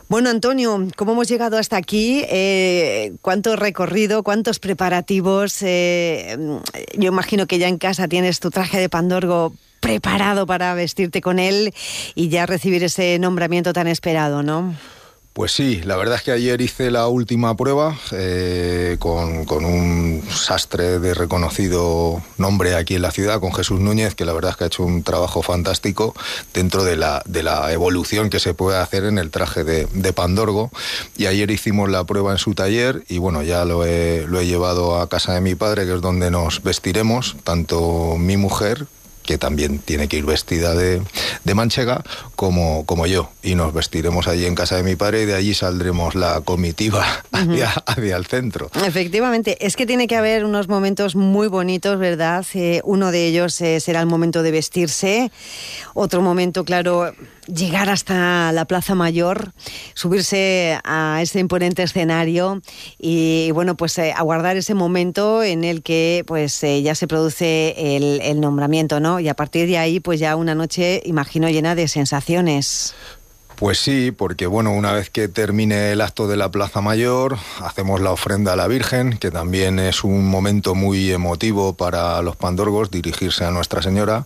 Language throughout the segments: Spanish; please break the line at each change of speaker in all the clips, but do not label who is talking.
Bueno, Antonio, ¿cómo hemos llegado hasta aquí? ¿Cuánto recorrido, cuántos preparativos? Yo imagino que ya en casa tienes tu traje de Pandorgo preparado para vestirte con él y ya recibir ese nombramiento tan esperado, ¿no?
Pues sí, la verdad es que ayer hice la última prueba con un sastre de reconocido nombre aquí en la ciudad, con Jesús Núñez, que la verdad es que ha hecho un trabajo fantástico dentro de la evolución que se puede hacer en el traje de Pandorgo. Y ayer hicimos la prueba en su taller y bueno, ya lo he llevado a casa de mi padre, que es donde nos vestiremos, tanto mi mujer, que también tiene que ir vestida de manchega, como yo. Y nos vestiremos allí en casa de mi padre y de allí saldremos la comitiva hacia el centro.
Efectivamente, es que tiene que haber unos momentos muy bonitos, ¿verdad? Uno de ellos será el momento de vestirse. Otro momento, claro, llegar hasta la Plaza Mayor, subirse a ese imponente escenario y bueno, pues aguardar ese momento en el que pues ya se produce el nombramiento, ¿no? Y a partir de ahí, pues ya una noche, imagino, llena de sensaciones.
Pues sí, porque bueno, una vez que termine el acto de la Plaza Mayor, hacemos la ofrenda a la Virgen, que también es un momento muy emotivo para los pandorgos, dirigirse a Nuestra Señora.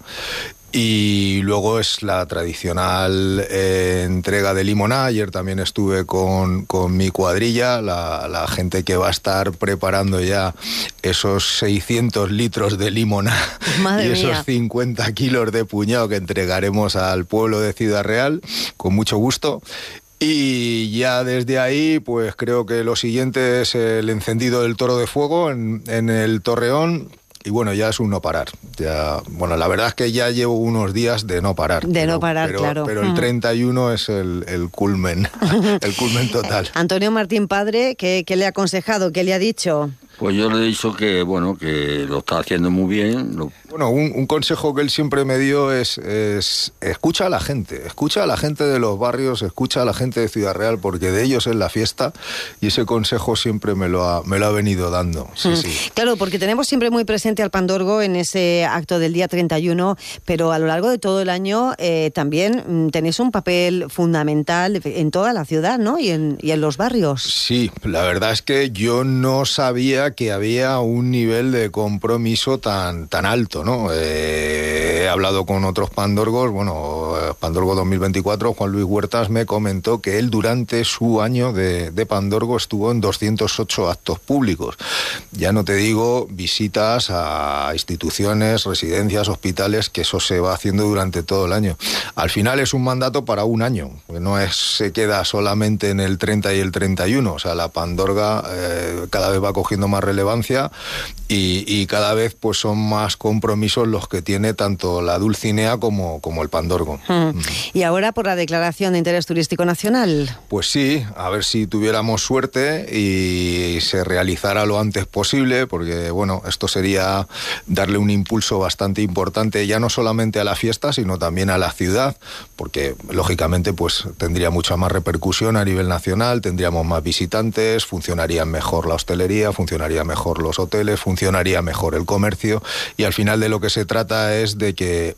Y luego es la tradicional entrega de limoná. Ayer también estuve con mi cuadrilla, la gente que va a estar preparando ya esos 600 litros de limoná y esos 50 kilos de puñado que entregaremos al pueblo de Ciudad Real, con mucho gusto. Y ya desde ahí, pues creo que lo siguiente es el encendido del toro de fuego en el Torreón. Y bueno, ya es un no parar. Ya, bueno, la verdad es que ya llevo unos días de no parar.
Claro.
Pero el 31 es el culmen, el culmen total.
Antonio Martín Padre, ¿qué le ha aconsejado? ¿Qué le ha dicho?
Pues yo le he dicho que, bueno, que lo está haciendo muy bien.
Bueno, un consejo que él siempre me dio es escucha a la gente de los barrios, escucha a la gente de Ciudad Real, porque de ellos es la fiesta, y ese consejo siempre me lo ha venido dando. Sí.
Claro, porque tenemos siempre muy presente al Pandorgo en ese acto del día 31, pero a lo largo de todo el año también tenéis un papel fundamental en toda la ciudad, ¿no? Y en los barrios.
Sí, la verdad es que yo no sabía que había un nivel de compromiso tan alto, ¿no? He hablado con otros pandorgos, bueno, Pandorgo 2024, Juan Luis Huertas me comentó que él durante su año de Pandorgo estuvo en 208 actos públicos. Ya no te digo visitas a instituciones, residencias, hospitales, que eso se va haciendo durante todo el año. Al final es un mandato para un año, no se queda solamente en el 30 y el 31, o sea, la Pandorga cada vez va cogiendo más relevancia y cada vez pues son más compromisos los que tiene tanto la Dulcinea como el Pandorgo.
Y ahora por la declaración de interés turístico nacional.
Pues sí, a ver si tuviéramos suerte y se realizara lo antes posible, porque bueno, esto sería darle un impulso bastante importante, ya no solamente a la fiesta, sino también a la ciudad, porque lógicamente pues tendría mucha más repercusión a nivel nacional, tendríamos más visitantes, funcionaría mejor la hostelería, funcionaría mejor los hoteles, funcionaría mejor el comercio, y al final de lo que se trata es de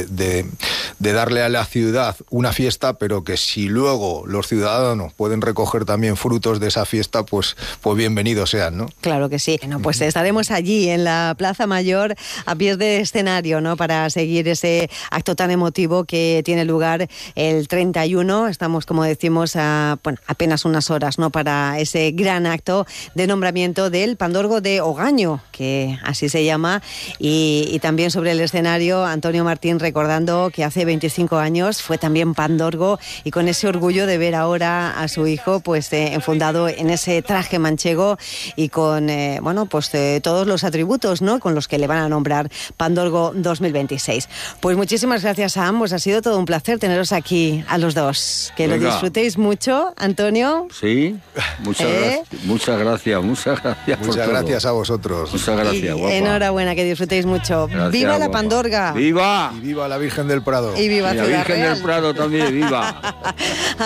darle a la ciudad una fiesta, pero que si luego los ciudadanos pueden recoger también frutos de esa fiesta, pues bienvenidos sean, ¿no?
Claro que sí. Bueno, pues estaremos allí en la Plaza Mayor a pies de escenario, ¿no? Para seguir ese acto tan emotivo que tiene lugar el 31. Estamos, como decimos, apenas unas horas, ¿no? Para ese gran acto de nombramiento del Pandorgo de Ogaño, que así se llama, y también sobre el escenario Antonio Martín recordando que hace 25 años fue también Pandorgo, y con ese orgullo de ver ahora a su hijo pues enfundado en ese traje manchego y con todos los atributos, ¿no? Con los que le van a nombrar Pandorgo 2026. Pues muchísimas gracias a ambos, ha sido todo un placer teneros aquí a los dos. Que lo disfrutéis mucho, Antonio.
Sí, muchas gracias. Muchas
gracias a vosotros.
Muchas gracias, guapa.
Enhorabuena, que disfrutéis mucho.
Gracias,
¡Viva la
guapa.
Pandorga!
¡Viva!
Y viva la Virgen del Prado.
Y viva
la
Ciudad
Virgen
Real.
del Prado también, viva.